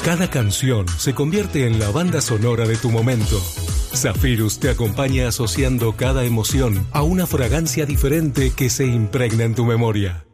Cada canción se convierte en la banda sonora de tu momento. Zephyrus te acompaña asociando cada emoción a una fragancia diferente que se impregna en tu memoria.